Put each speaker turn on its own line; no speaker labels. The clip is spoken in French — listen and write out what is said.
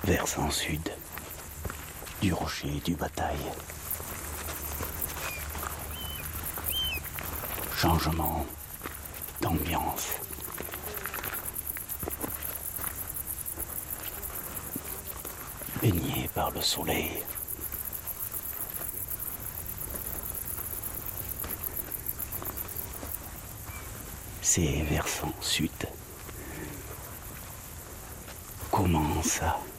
versant sud du rocher du Bataille. Changement d'ambiance. Baigné par le soleil. Ces versants sud commencent à